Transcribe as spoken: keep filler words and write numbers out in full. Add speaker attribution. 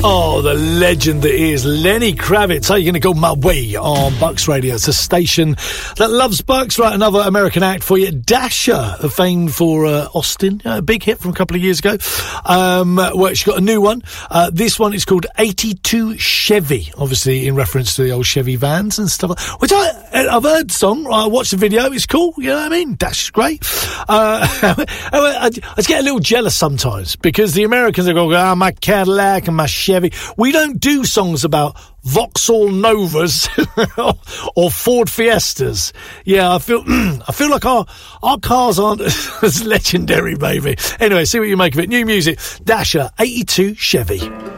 Speaker 1: Oh, the legend that is Lenny Kravitz. How are you going to go my way on Bucks Radio? It's a station that loves Bucks. Right, another American act for you. Dasher, famed for uh, Austin. A big hit from a couple of years ago. Um, well, she got a new one. Uh, this one is called eighty-two Chevy, obviously in reference to the old Chevy vans and stuff. Which I, I've heard the song. I watched the video. It's cool. You know what I mean? Dasher's great. Uh, I, I just get a little jealous sometimes because the Americans are going, oh, my Cadillac and my Chevy. We don't do songs about Vauxhall Novas or Ford Fiestas. Yeah, I feel I feel like our our cars aren't as legendary, baby. Anyway, see what you make of it. New music, Dasher, eighty-two Chevy.